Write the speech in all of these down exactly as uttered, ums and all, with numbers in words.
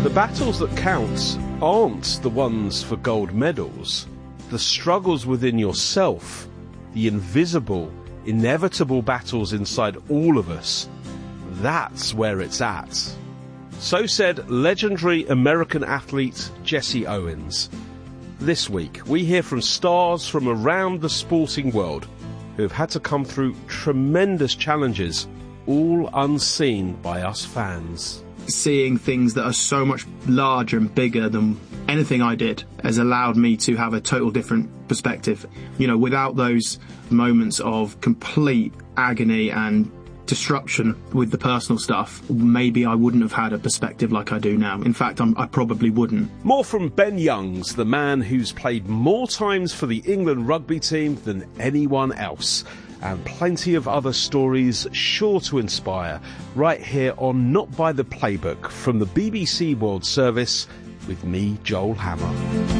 the battles that count aren't the ones for gold medals. The struggles within yourself, the invisible, inevitable battles inside all of us, that's where it's at. So said legendary American athlete Jesse Owens. This week, we hear from stars from around the sporting world who have had to come through tremendous challenges, all unseen by us fans. Seeing things that are so much larger and bigger than anything I did has allowed me to have a total different perspective. You know, without those moments of complete agony and disruption with the personal stuff, maybe I wouldn't have had a perspective like I do now. In fact, I'm, I probably wouldn't. More from Ben Youngs, the man who's played more times for the England rugby team than anyone else. And plenty of other stories sure to inspire, right here on Not By The Playbook from the B B C World Service with me, Joel Hammer.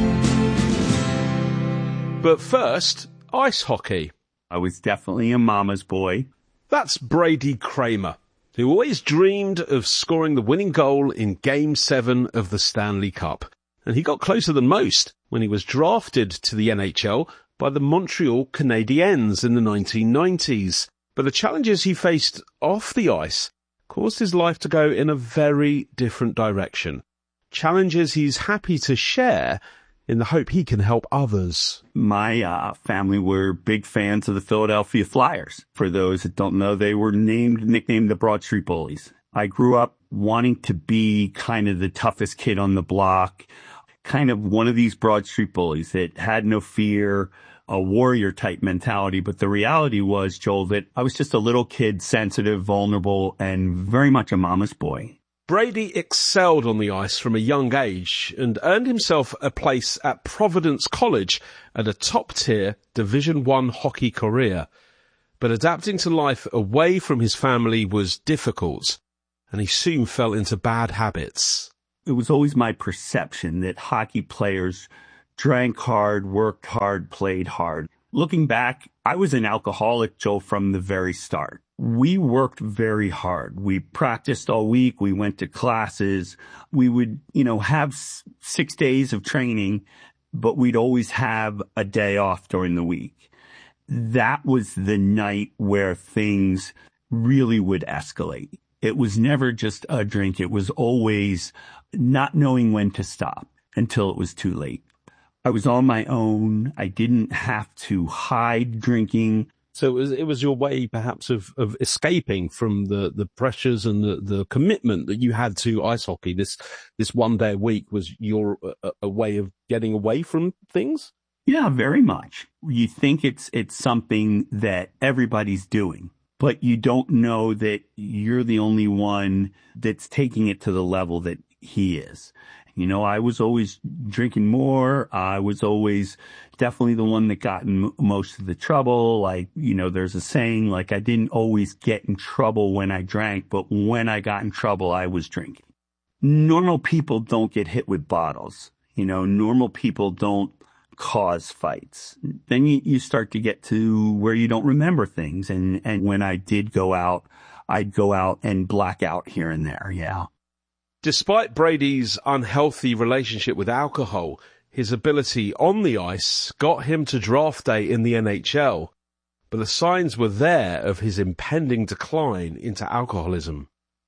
But first, ice hockey. I was definitely a mama's boy. That's Brady Kramer, who always dreamed of scoring the winning goal in Game seven of the Stanley Cup. And he got closer than most when he was drafted to the N H L by the Montreal Canadiens in the nineteen nineties. But the challenges he faced off the ice caused his life to go in a very different direction. Challenges he's happy to share in the hope he can help others. My uh, family were big fans of the Philadelphia Flyers. For those that don't know, they were named, nicknamed the Broad Street Bullies. I grew up wanting to be kind of the toughest kid on the block, kind of one of these Broad Street Bullies that had no fear, a warrior type mentality. But the reality was, Joel, that I was just a little kid, sensitive, vulnerable, and very much a mama's boy. Brady excelled on the ice from a young age and earned himself a place at Providence College and a top-tier Division One hockey career. But adapting to life away from his family was difficult, and he soon fell into bad habits. It was always my perception that hockey players drank hard, worked hard, played hard. Looking back, I was an alcoholic, Joe, from the very start. We worked very hard. We practiced all week. We went to classes. We would, you know, have six days of training, but we'd always have a day off during the week. That was the night where things really would escalate. It was never just a drink. It was always not knowing when to stop until it was too late. I was on my own. I didn't have to hide drinking. So it was, it was your way, perhaps, of, of escaping from the, the pressures and the, the commitment that you had to ice hockey. This this one day a week was your a, a way of getting away from things? Yeah, very much. You think it's it's something that everybody's doing, but you don't know that you're the only one that's taking it to the level that he is. You know, I was always drinking more. I was always definitely the one that got in most of the trouble. Like, you know, there's a saying, like, I didn't always get in trouble when I drank, but when I got in trouble, I was drinking. Normal people don't get hit with bottles. You know, normal people don't cause fights. Then you, you start to get to where you don't remember things. And, and when I did go out, I'd go out and black out here and there. Yeah. Despite Brady's unhealthy relationship with alcohol, his ability on the ice got him to draft day in the N H L, but the signs were there of his impending decline into alcoholism.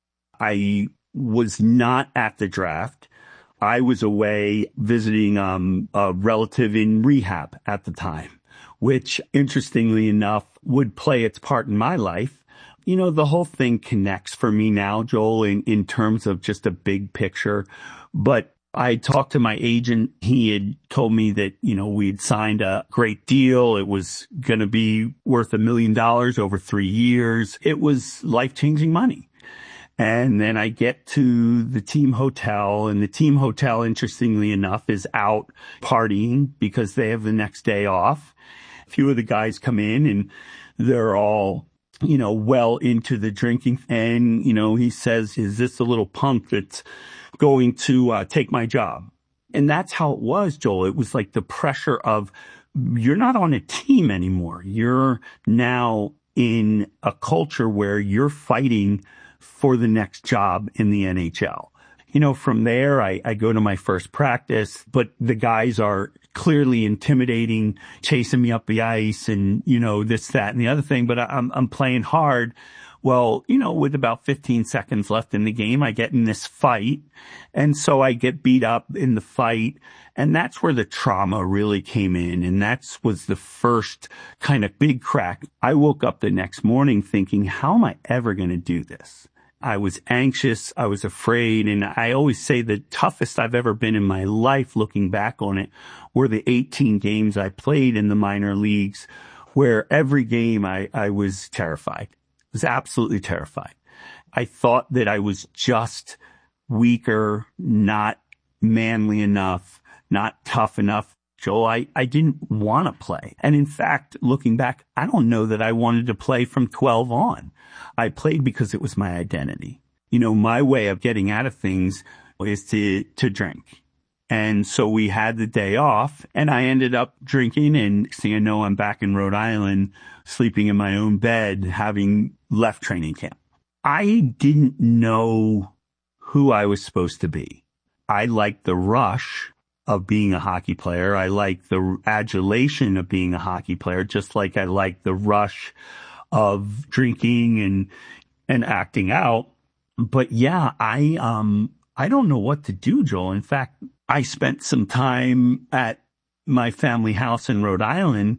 I was not at the draft. I was away visiting um, a relative in rehab at the time, which, interestingly enough, would play its part in my life. You know, the whole thing connects for me now, Joel, in, in terms of just a big picture. But I talked to my agent. He had told me that, you know, we'd signed a great deal. It was going to be worth a million dollars over three years. It was life-changing money. And then I get to the team hotel, and the team hotel, interestingly enough, is out partying because they have the next day off. A few of the guys come in and they're all, you know, well into the drinking. And, you know, he says, is this a little punk that's going to uh, take my job? And that's how it was, Joel. It was like the pressure of, you're not on a team anymore. You're now in a culture where you're fighting for the next job in the N H L. you know, from there, I, I go to my first practice, but the guys are clearly intimidating, chasing me up the ice and, you know, this, that, and the other thing, but I, I'm, I'm playing hard. Well, you know, with about fifteen seconds left in the game, I get in this fight. And so I get beat up in the fight. And that's where the trauma really came in. And that was the first kind of big crack. I woke up the next morning thinking, how am I ever going to do this? I was anxious. I was afraid. And I always say the toughest I've ever been in my life, looking back on it, were the eighteen games I played in the minor leagues, where every game I, I was terrified. I was absolutely terrified. I thought that I was just weaker, not manly enough, not tough enough. Joel, I, I didn't want to play. And in fact, looking back, I don't know that I wanted to play from twelve on. I played because it was my identity. You know, my way of getting out of things is to, to drink. And so we had the day off and I ended up drinking, and so you know, I'm back in Rhode Island, sleeping in my own bed, having left training camp. I didn't know who I was supposed to be. I liked the rush of being a hockey player. I liked the adulation of being a hockey player, just like I liked the rush of drinking and, and acting out. But yeah, I, um, I don't know what to do, Joel. In fact, I spent some time at my family house in Rhode Island,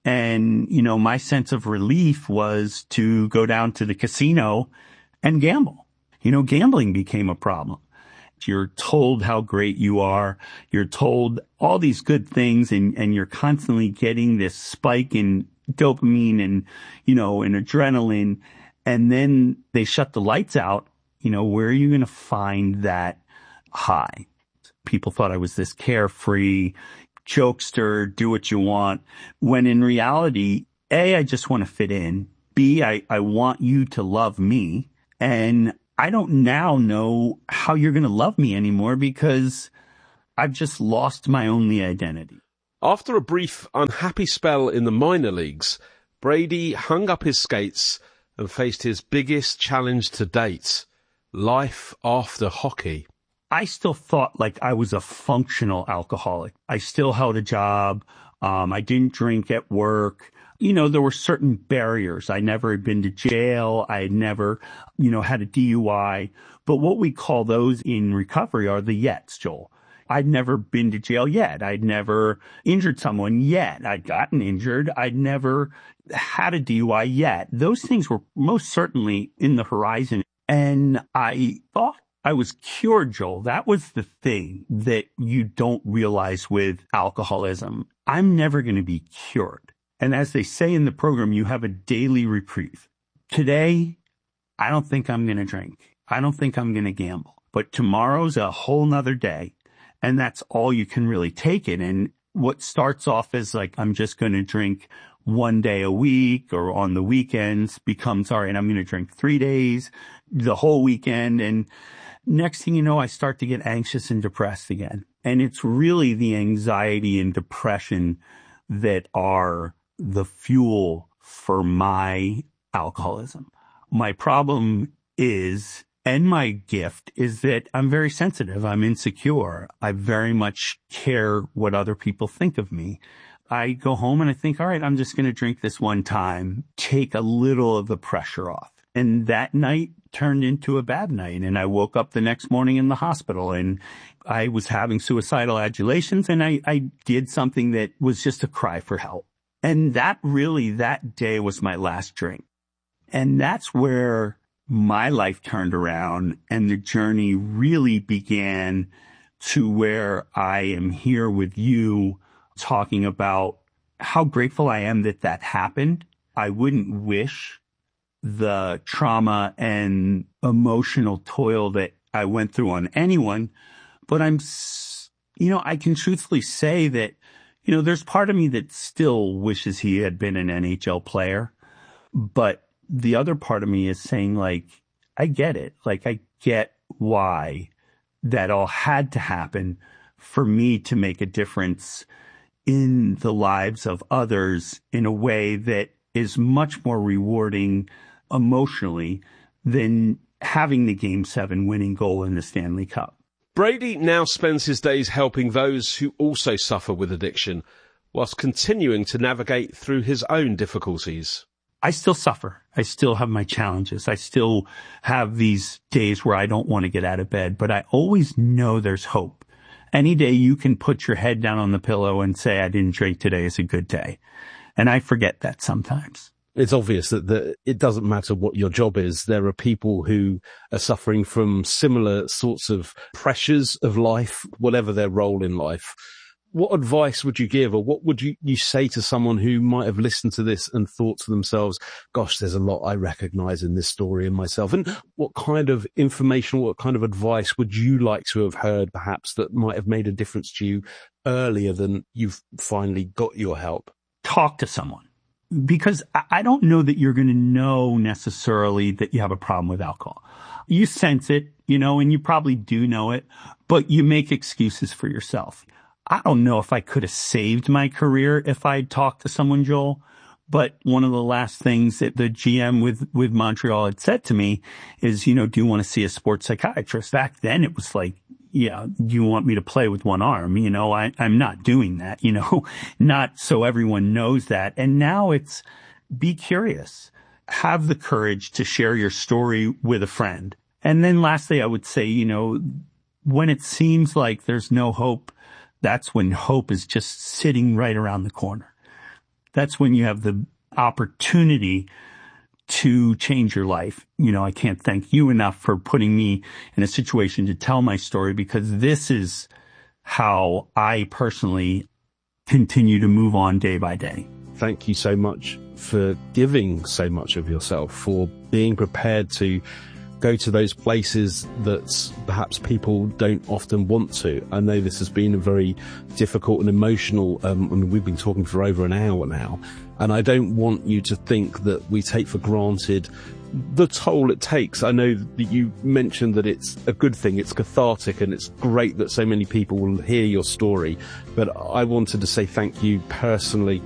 and, you know, my sense of relief was to go down to the casino and gamble. You know, gambling became a problem. You're told how great you are. You're told all these good things, and, and you're constantly getting this spike in dopamine and, you know, and adrenaline. And then they shut the lights out. You know, where are you going to find that high? People thought I was this carefree jokester, do what you want, when in reality, A, I just want to fit in. B, I, I want you to love me. And I don't now know how you're going to love me anymore because I've just lost my only identity. After a brief unhappy spell in the minor leagues, Brady hung up his skates and faced his biggest challenge to date, life after hockey. I still thought like I was a functional alcoholic. I still held a job. Um, I didn't drink at work. You know, there were certain barriers. I never had been to jail. I had never, you know, had a D U I. But what we call those in recovery are the yets, Joel. I'd never been to jail yet. I'd never injured someone yet. I'd gotten injured. I'd never had a D U I yet. Those things were most certainly in the horizon. And I thought I was cured, Joel. That was the thing that you don't realize with alcoholism. I'm never going to be cured. And as they say in the program, you have a daily reprieve. Today, I don't think I'm going to drink. I don't think I'm going to gamble. But tomorrow's a whole nother day. And that's all you can really take it. And what starts off as like, I'm just going to drink one day a week or on the weekends becomes, all right, I'm going to drink three days, the whole weekend. And next thing you know, I start to get anxious and depressed again. And it's really the anxiety and depression that are the fuel for my alcoholism. My problem is, and my gift is that I'm very sensitive. I'm insecure. I very much care what other people think of me. I go home and I think, all right, I'm just going to drink this one time, take a little of the pressure off. And that night turned into a bad night. And I woke up the next morning in the hospital and I was having suicidal adulations, and I, I did something that was just a cry for help. And that really, that day was my last drink. And that's where my life turned around and the journey really began to where I am here with you talking about how grateful I am that that happened. I wouldn't wish the trauma and emotional toil that I went through on anyone, but I'm, you know, I can truthfully say that, you know, there's part of me that still wishes he had been an N H L player, but the other part of me is saying, like, I get it. Like, I get why that all had to happen for me to make a difference in the lives of others in a way that is much more rewarding emotionally than having the Game seven winning goal in the Stanley Cup. Brady now spends his days helping those who also suffer with addiction, whilst continuing to navigate through his own difficulties. I still suffer. I still have my challenges. I still have these days where I don't want to get out of bed, but I always know there's hope. Any day you can put your head down on the pillow and say, I didn't drink today is a good day. And I forget that sometimes. It's obvious that the, it doesn't matter what your job is. There are people who are suffering from similar sorts of pressures of life, whatever their role in life. What advice would you give, or what would you, you say to someone who might have listened to this and thought to themselves, gosh, there's a lot I recognize in this story in myself? And what kind of information, what kind of advice would you like to have heard, perhaps, that might have made a difference to you earlier than you've finally got your help? Talk to someone. Because I don't know that you're going to know necessarily that you have a problem with alcohol. You sense it, you know, and you probably do know it, but you make excuses for yourself. I don't know if I could have saved my career if I'd talked to someone, Joel, but one of the last things that the G M with, with Montreal had said to me is, you know, do you want to see a sports psychiatrist? Back then it was like, yeah, you want me to play with one arm? You know, I, I'm not doing that, you know, not so everyone knows that. And now it's be curious, have the courage to share your story with a friend. And then lastly, I would say, you know, when it seems like there's no hope, that's when hope is just sitting right around the corner. That's when you have the opportunity to change your life. You know, I can't thank you enough for putting me in a situation to tell my story, because this is how I personally continue to move on day by day. Thank you so much for giving so much of yourself, for being prepared to go to those places that perhaps people don't often want to. I know this has been a very difficult and emotional, um, I mean, we've been talking for over an hour now, and I don't want you to think that we take for granted the toll it takes. I know that you mentioned that it's a good thing, it's cathartic, and it's great that so many people will hear your story, but I wanted to say thank you personally